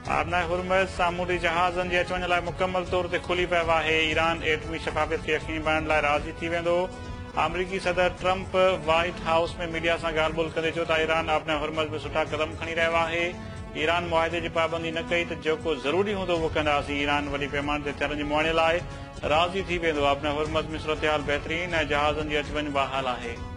आबनाए हुरमज़ सामूंडी जहाज़नि जे अच वञ लाइ मुकमल तौर ते खुली पियो आहे। ईरान एटमी शफ़ाफ़ियत खे यकीनी बणाइण लाइ राज़ी थी वेंदो। अमरीकी सदर ट्रंप व्हाइट हाउस में मीडिया सां ॻाल्हि ॿोल्हि कंदे चयो त ईरान आबनाए हुरमज़ में सुठा क़दम खणी रहियो आहे। ईरान मुआहिदे जी पाबंदी न कई त जेको ज़रूरी हूंदो उहो कंदासीं। ईरान वॾी पैमाने ते हथियारनि जे मुआणे लाइ राज़ी थी वेंदो। आबनाए हुरमज़ में सूरत हाल बहितरीन ऐं जहाज़नि जी अच वञ बहाल आहे।